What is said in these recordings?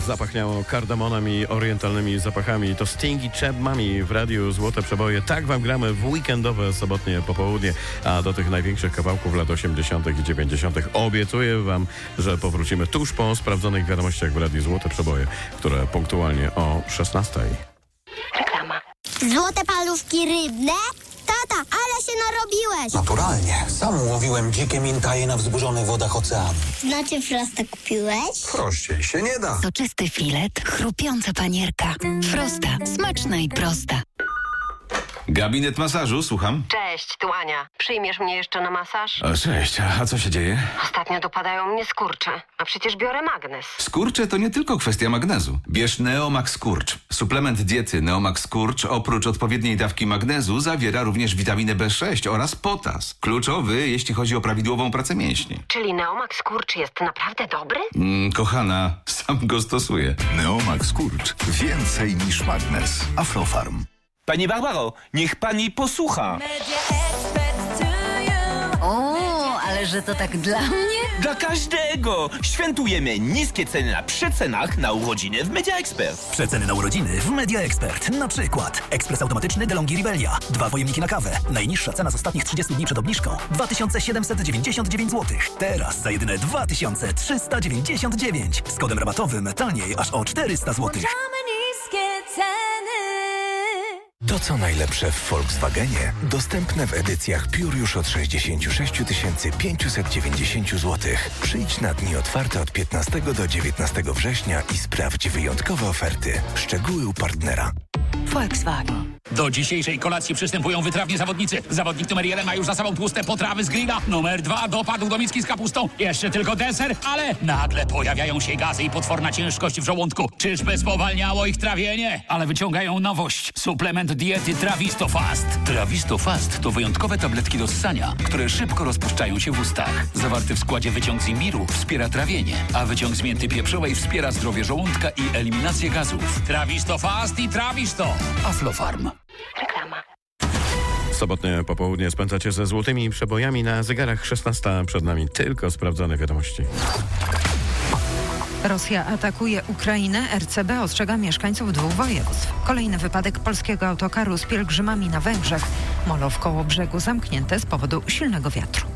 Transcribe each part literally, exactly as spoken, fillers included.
zapachniało kardamonem i orientalnymi zapachami. To Sting i Cheb Mami w radiu Złote Przeboje. Tak wam gramy w weekendowe, sobotnie popołudnie, a do tych największych kawałków lat osiemdziesiątych i dziewięćdziesiątych obiecuję wam, że powrócimy tuż po sprawdzonych wiadomościach w radiu Złote Przeboje, które punktualnie o szesnastej. Reklama. Złote paluszki rybne? Tata, ale się narobiłeś! Naturalnie. Sam łowiłem dzikie mintaje na wzburzonych wodach oceanu. Znaczy Frosta kupiłeś? Prościej się nie da. Soczysty filet, chrupiąca panierka. Frosta, smaczna i prosta. Gabinet masażu, słucham. Cześć, tu Ania. Przyjmiesz mnie jeszcze na masaż? O, cześć, a co się dzieje? Ostatnio dopadają mnie skurcze, a przecież biorę magnes. Skurcze to nie tylko kwestia magnezu. Bierz Neomax Skurcz. Suplement diety Neomax Skurcz oprócz odpowiedniej dawki magnezu zawiera również witaminę B sześć oraz potas. Kluczowy, jeśli chodzi o prawidłową pracę mięśni. Czyli Neomax Skurcz jest naprawdę dobry? Mm, kochana, sam go stosuję. Neomax Skurcz. Więcej niż magnes. Aflofarm. Pani Barbaro, niech pani posłucha. O, ale że to tak dla mnie? Dla każdego! Świętujemy niskie ceny na przecenach na urodziny w Media Expert. Przeceny na urodziny w Media Expert. Na przykład ekspres automatyczny DeLonghi Ribelia. Dwa pojemniki na kawę. Najniższa cena z ostatnich trzydziestu dni przed obniżką. dwa tysiące siedemset dziewięćdziesiąt dziewięć złotych. Teraz za jedyne dwa tysiące trzysta dziewięćdziesiąt dziewięć. Z kodem rabatowym taniej aż o czterysta złotych. To co najlepsze w Volkswagenie dostępne w edycjach Pure już od sześćdziesiąt sześć tysięcy pięćset dziewięćdziesiąt złotych. Przyjdź na dni otwarte od piętnastego do dziewiętnastego września i sprawdź wyjątkowe oferty. Szczegóły u partnera. Volkswagen. Do dzisiejszej kolacji przystępują wytrawni zawodnicy. Zawodnik numer jeden ma już za sobą tłuste potrawy z grilla. Numer dwa dopadł do miski z kapustą. Jeszcze tylko deser, ale nagle pojawiają się gazy i potworna ciężkość w żołądku. Czyżby spowalniało ich trawienie? Ale wyciągają nowość. Suplement diety Trawisto Fast. Trawisto Fast to wyjątkowe tabletki do ssania, które szybko rozpuszczają się w ustach. Zawarty w składzie wyciąg z imbiru wspiera trawienie, a wyciąg z mięty pieprzowej wspiera zdrowie żołądka i eliminację gazów. Trawisto Fast i Trawisto. Aflofarm. Reklama. Sobotnie popołudnie spędzacie ze złotymi przebojami. Na zegarach szesnasta, przed nami tylko sprawdzone wiadomości. Rosja atakuje Ukrainę. R C B ostrzega mieszkańców dwóch województw. Kolejny wypadek polskiego autokaru z pielgrzymami na Węgrzech. Molo w Kołobrzegu zamknięte z powodu silnego wiatru.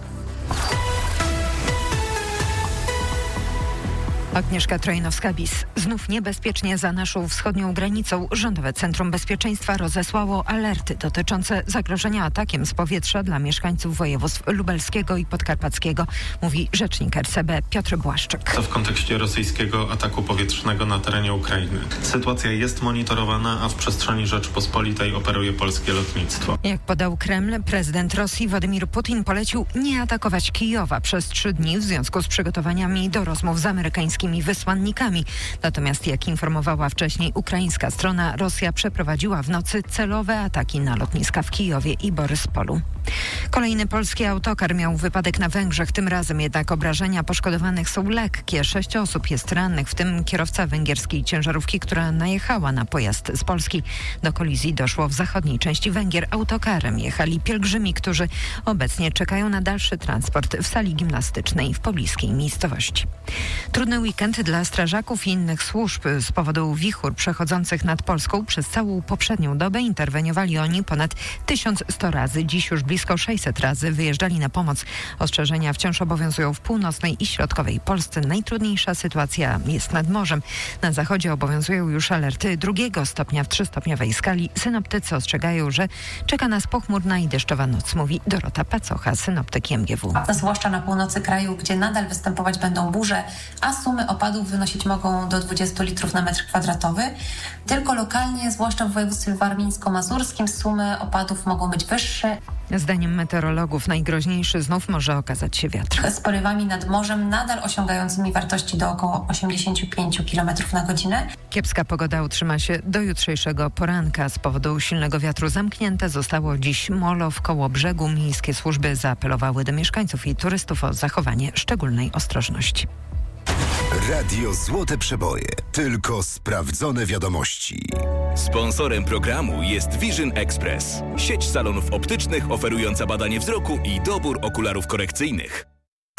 Agnieszka Trojnowska-Bis. Znów niebezpiecznie za naszą wschodnią granicą. Rządowe Centrum Bezpieczeństwa rozesłało alerty dotyczące zagrożenia atakiem z powietrza dla mieszkańców województw lubelskiego i podkarpackiego, mówi rzecznik R C B Piotr Błaszczyk. To w kontekście rosyjskiego ataku powietrznego na terenie Ukrainy. Sytuacja jest monitorowana, a w przestrzeni Rzeczypospolitej operuje polskie lotnictwo. Jak podał Kreml, prezydent Rosji Władimir Putin polecił nie atakować Kijowa przez trzy dni w związku z przygotowaniami do rozmów z amerykańskimi wysłannikami. Natomiast jak informowała wcześniej ukraińska strona, Rosja przeprowadziła w nocy celowe ataki na lotniska w Kijowie i Boryspolu. Kolejny polski autokar miał wypadek na Węgrzech, tym razem jednak obrażenia poszkodowanych są lekkie. Sześć osób jest rannych, w tym kierowca węgierskiej ciężarówki, która najechała na pojazd z Polski. Do kolizji doszło w zachodniej części Węgier. Autokarem jechali pielgrzymi, którzy obecnie czekają na dalszy transport w sali gimnastycznej w pobliskiej miejscowości. Trudny weekend dla strażaków i innych służb. Z powodu wichur przechodzących nad Polską przez całą poprzednią dobę interweniowali oni ponad tysiąc sto razy. Dziś już blisko sześćset razy wyjeżdżali na pomoc. Ostrzeżenia wciąż obowiązują w północnej i środkowej Polsce. Najtrudniejsza sytuacja jest nad morzem. Na zachodzie obowiązują już alerty drugiego stopnia w trzystopniowej skali. Synoptycy ostrzegają, że czeka nas pochmurna i deszczowa noc, mówi Dorota Pacocha, synoptyk M G W. Zwłaszcza na północy kraju, gdzie nadal występować będą burze, a sumy opadów wynosić mogą do dwudziestu litrów na metr kwadratowy. Tylko lokalnie, zwłaszcza w województwie warmińsko-mazurskim, sumy opadów mogą być wyższe. Zdaniem meteorologów najgroźniejszy znów może okazać się wiatr. Z porywami nad morzem nadal osiągającymi wartości do około osiemdziesiąt pięć kilometrów na godzinę. Kiepska pogoda utrzyma się do jutrzejszego poranka. Z powodu silnego wiatru zamknięte zostało dziś molo w Kołobrzegu. Miejskie służby zaapelowały do mieszkańców i turystów o zachowanie szczególnej ostrożności. Radio Złote Przeboje. Tylko sprawdzone wiadomości. Sponsorem programu jest Vision Express. Sieć salonów optycznych oferująca badanie wzroku i dobór okularów korekcyjnych.